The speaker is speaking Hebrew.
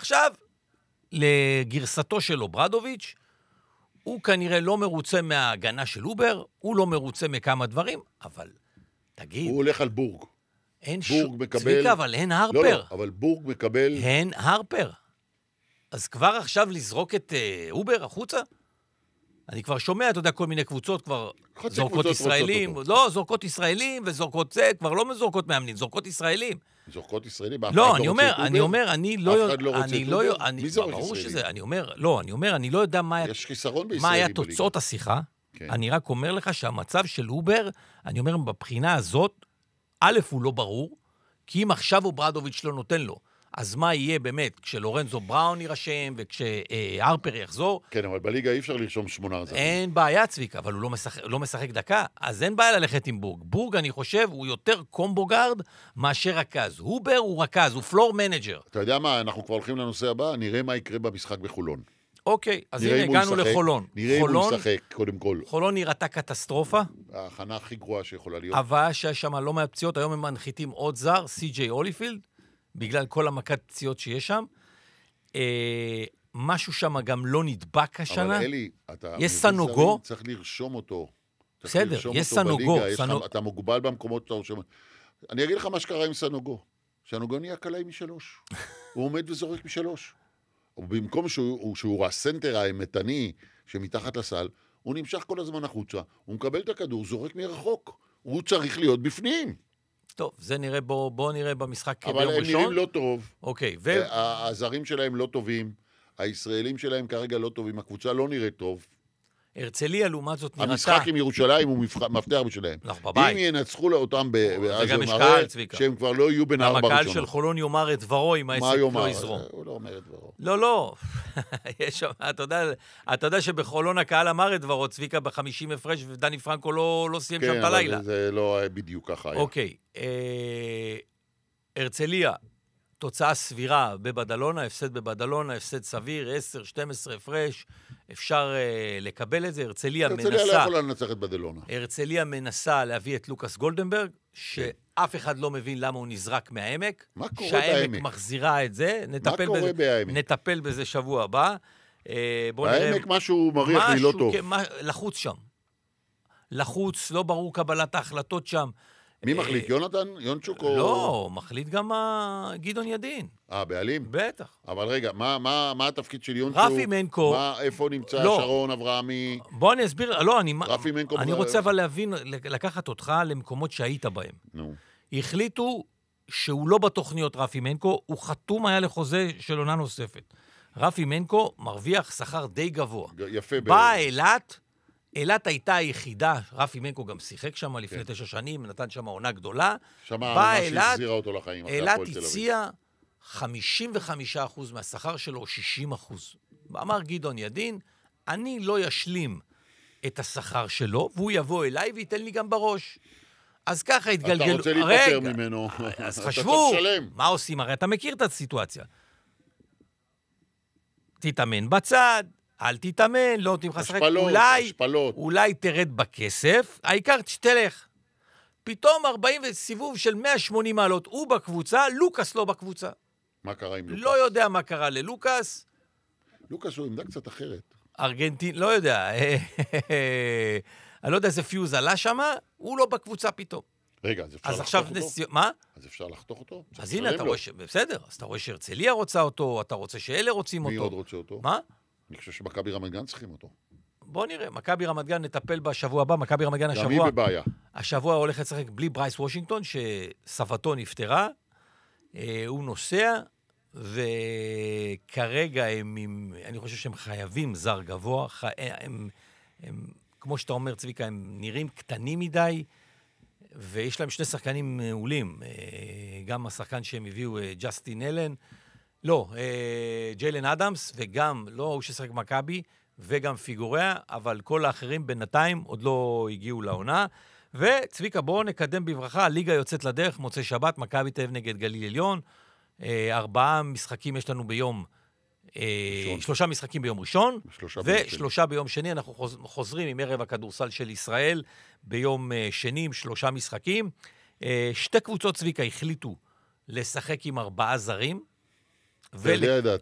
עכשיו, לגרסתו של אוברדוביץ', הוא כנראה לא מרוצה מההגנה של אובר, הוא לא מרוצה מכמה דברים, אבל תגיד... הוא הולך על בורג. בורג מקבל... צביקה, אבל אין הרפר. לא, אבל בורג מקבל... אין הרפר. אז כבר עכשיו לזרוק את אובר החוצה? אני כבר שומע, אתה יודע, כל מיני קבוצות כבר זורקות ישראלים. לא, זורקות ישראלים וזורקות זה, כבר לא מזורקות מאמנים, זורקות ישראלים. זורקות ישראלים? לא, אני אומר, אני לא... אף אחד לא רוצה את אובר? מי זורק ישראלים? אני לא יודע מה היה תוצאות השיחה. אני רק אומר לך שהמצב של אובר, אני אומר, בבחינה הזאת, א' הוא לא ברור, כי אם עכשיו אוברדוביץ' לא נותן לו, אז מה יהיה באמת כשלורנזו בראון יירשם וכשהרפר יחזור? כן, אבל בליגה אי אפשר לרשום 8 זרים. אין בעיה, צביקה, אבל הוא לא משחק דקה, אז אין בעיה ללכת עם בורג. בורג, אני חושב, הוא יותר קומבו גארד מאשר רכז. הובר הוא רכז, הוא פלור מנג'ר. אתה יודע מה, אנחנו כבר הולכים לנושא הבא, נראה מה יקרה במשחק בחולון. אוקיי, אז הנה הגענו לחולון. נראה אם הוא ישחק, קודם כל. חולון נראתה קטסטרופה. ההכנה הכי גרועה שיכולה להיות. אבל שיש שם לא מעט פציעות, היום הם מנחיתים עוד זר, סי.ג'יי הוליפילד, בגלל כל המכת פציעות שיש שם. משהו שם גם לא נדבק השנה. אבל אלי, יש סנוגו. צריך לרשום אותו. בסדר, יש סנוגו. אתה מוגבל במקומות שאתה רושם. אני אגיד לך מה שקרה עם סנוגו. סנוגו נהיה קלעי מ3. הוא עומד וזורק מ3. ובמקום שהוא הסנטר האמתני שמתחת לסל, הוא נמשך כל הזמן החוצה. הוא מקבל את הכדור, זורק מרחוק. הוא צריך להיות בפנים. טוב, זה נראה, בוא נראה במשחק ביום ראשון. אבל הם נראים לא טוב. אוקיי, הזרים שלהם לא טובים, הישראלים שלהם כרגע לא טובים, הקבוצה לא נראית טוב. הרצליה, לעומת זאת, נראתה... המשחק עם ירושלים הוא מפתח בשלהם. בבית. אם ינצחו אותם, וגם יש קהל, צביקה. שהם כבר לא יהיו בין 4 ראשונות. הקהל של חולון יאמר את דברו, אם העסק לא יזרום. הוא לא אומר את דברו. לא. אתה יודע שבחולון הקהל אמר את דברו, צביקה ב50 הפרש, ודני פרנקו לא סיים שם את הלילה. כן, זה לא בדיוק ככה היה. אוקיי. הרצליה, תוצאה סבירה בבדלונה, הפסד בבדלונה, הפסד סביר, 10-12 הפרש, אפשר לקבל את זה. הרצליה לא יכולה לנצח את בדלונה. הרצליה מנסה להביא את לוקאס גולדנברג, שאף אחד לא מבין למה הוא נזרק מהעמק. מה קורה בעמק? שהעמק מחזירה את זה. מה קורה בעמק? נטפל בזה שבוע הבא. העמק משהו מריח לי לא טוב. לחוץ שם. לחוץ, לא ברור קבלת ההחלטות שם. מי מחליט? יונתן? יונצ'וק או... לא, מחליט גם גדעון ידין. בעלים? בטח. אבל רגע, מה התפקיד של יונצ'וק? רפי מנקו... איפה נמצא שרון אברהמי? בוא אני אסביר, לא, רפי מנקו... אני רוצה אבל להבין, לקחת אותך למקומות שהיית בהם. נו. החליטו שהוא לא בתוכניות רפי מנקו, הוא חתום היה לחוזה של עונה נוספת. רפי מנקו מרוויח שכר די גבוה. יפה. באה אילת הייתה היחידה, רפי מנקו גם שיחק שם לפני 9 שנים, נתן שם עונה גדולה. באה אילת הציעה 55% מהשכר שלו, 60%. אמר גדעון ידין, אני לא ישלים את השכר שלו, והוא יבוא אליי וייתן לי גם בראש. אז ככה התגלגלו. אתה רוצה להתפטר ממנו. אז חשבו, מה עושים? הרי אתה מכיר את הסיטואציה. תתאמן בצד. אל תתאמן, לא תמך לשחק, אולי תרד בכסף, העיקר שתלך. פתאום 40 סיבוב של 180 מעלות, הוא בקבוצה, לוקאס לא בקבוצה. מה קרה עם לוקאס? לא יודע מה קרה ללוקאס. לוקאס הוא עמדה קצת אחרת. ארגנטין, לא יודע. אני לא יודע איזה פיוז עלה שם, הוא לא בקבוצה פתאום. רגע, אז אפשר לחתוך אותו? מה? אז אפשר לחתוך אותו? אז הנה, אתה רואה בסדר, אז אתה רואה שהרצליה רוצה אותו, אתה רוצה שאלה רוצים אותו. מי עוד רוצה אותו? מה? אני חושב שמכבי רמת גן צריכים אותו. בוא נראה, מכבי רמת גן נטפל בשבוע הבא, מכבי רמת גן השבוע... גם היא בבעיה. השבוע הולך לשחק בלי ברייס וושינגטון, שסבתו נפטרה, הוא נוסע, וכרגע אני חושב שהם חייבים זר גבוה, כמו שאתה אומר, צביקה, הם נראים קטנים מדי, ויש להם 2 שחקנים מעולים, גם השחקן שהם הביאו, ג'סטין אלן, לא, ג'יילן אדמס, וגם, לא הוא ששחק מכבי, וגם פיגוריה, אבל כל האחרים בינתיים עוד לא הגיעו לעונה. וצביקה, בואו נקדם בברכה, הליגה יוצאת לדרך, מוצא שבת, מכבי תל אביב נגד גליל עליון, 4 משחקים יש לנו ביום, 3 משחקים ביום ראשון, ו3 ביום שני, אנחנו חוזרים עם ערב הכדורסל של ישראל, ביום שני עם 3 משחקים. 2 קבוצות צביקה החליטו לשחק עם 4 זרים,